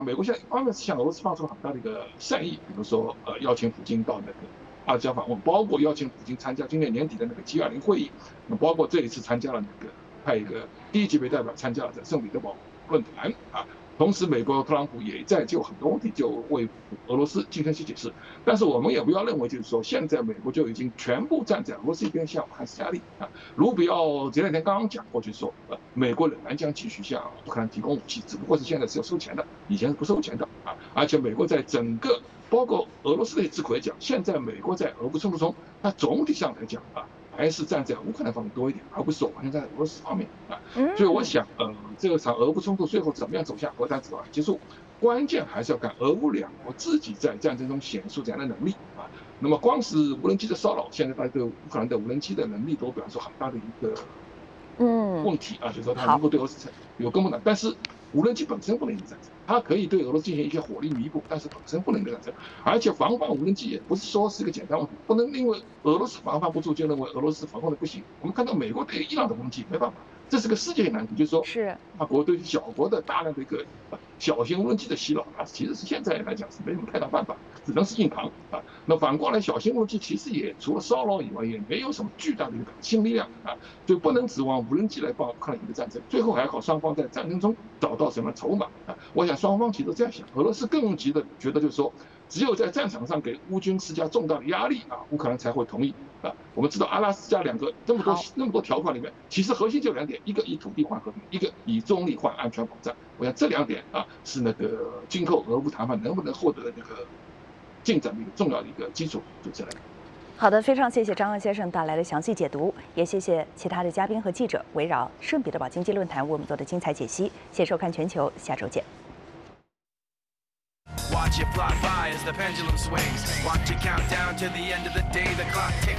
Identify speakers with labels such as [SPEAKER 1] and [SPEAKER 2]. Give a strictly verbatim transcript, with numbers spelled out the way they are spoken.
[SPEAKER 1] 美国现在一方面是向俄罗斯发出很大的一个善意，比如说呃邀请普京到那个阿加访问，包括邀请普京参加今年年底的那个 G 二零会议，那包括这一次参加了那个派一个低级别代表参加了在圣彼得堡论坛啊。同时，美国特朗普也在就很多问题就为俄罗斯进行一些解释，但是我们也不要认为就是说现在美国就已经全部站在俄罗斯一边向乌克兰施加力啊。卢比奥前两天刚刚讲过，就是说呃美国仍然将继续向乌克兰提供武器，只不过是现在是要收钱的，以前是不收钱的啊。而且美国在整个包括俄罗斯的智库也讲，现在美国在俄乌冲突中，它总体上来讲啊。还是站在乌克兰方面多一点，而不是完全站在俄罗斯方面啊。所以我想，呃，这场俄乌冲突最后怎么样走向核战争结束，关键还是要看俄乌两国自己在战争中显出怎样的能力啊。那么光是无人机的骚扰，现在大家对乌克兰的无人机的能力都表示很大的一个
[SPEAKER 2] 嗯
[SPEAKER 1] 问题啊，就是说它能够对俄罗斯有根本的，但是无人机本身不能赢战争，它可以对俄罗斯进行一些火力弥补，但是本身不能赢战争。而且防范无人机也不是说是一个简单问题，不能因为俄罗斯防范不住就认为俄罗斯防控的不行。我们看到美国对伊朗的无人机没办法，这是个世界难题，就是说
[SPEAKER 2] 是
[SPEAKER 1] 大国对小国的大量的一个小型无人机的袭扰啊，其实是现在来讲是没什么太大办法，只能是硬扛啊。那反过来，小型无人机其实也除了骚扰以外，也没有什么巨大的一个新力量啊，就不能指望无人机来帮乌克兰赢得战争。最后还要靠双方在战争中找到什么筹码啊？我想双方其实这样想，俄罗斯更急的觉得就是说，只有在战场上给乌军施加重大的压力啊，乌克兰才会同意啊。我们知道阿拉斯加两个这么多那么多条款里面，其实核心就两点，一个以土地换和平，一个以中立换安全保障。我想这两点啊，是那个今后俄乌谈判能不能获得那个进展的一个重要的一个基础。主持人，
[SPEAKER 2] 好的，非常谢谢张昂先生带来的详细解读，也谢谢其他的嘉宾和记者围绕圣彼得堡经济论坛为我们做的精彩解析。谢谢收看全球，下周见。
[SPEAKER 3] Watch it fly by as the pendulum swings. Watch it count down to the end of the day. The clock ticks.